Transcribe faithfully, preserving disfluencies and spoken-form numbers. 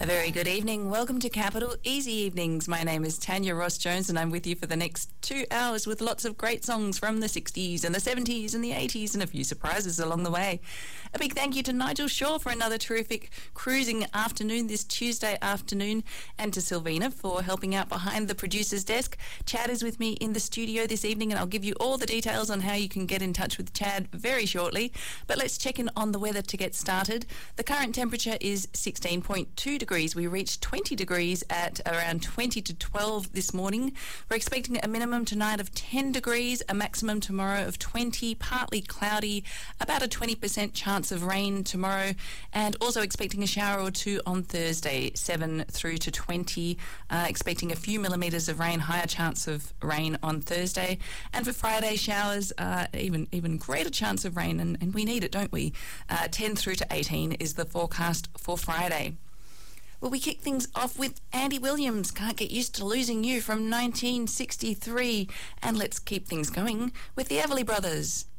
A very good evening. Welcome to Capital Easy Evenings. My name is Tanya Ross-Jones and I'm with you for the next two hours with lots of great songs from the sixties and the seventies and the eighties and a few surprises along the way. A big thank you to Nigel Shaw for another terrific cruising afternoon this Tuesday afternoon, and to Sylvina for helping out behind the producer's desk. Chad is with me in the studio this evening and I'll give you all the details on how you can get in touch with Chad very shortly. But let's check in on the weather to get started. The current temperature is sixteen point two degrees. We reached twenty degrees at around twenty to twelve this morning. We're expecting a minimum tonight of ten degrees, a maximum tomorrow of twenty, partly cloudy, about a twenty percent chance of rain tomorrow, and also expecting a shower or two on Thursday, seven through to twenty, uh, expecting a few millimetres of rain, higher chance of rain on Thursday, and for Friday showers, uh, even even greater chance of rain, and, and we need it, don't we? Uh, ten through to eighteen is the forecast for Friday. Well, we kick things off with Andy Williams, Can't Get Used to Losing You from nineteen sixty-three, and let's keep things going with the Everly Brothers.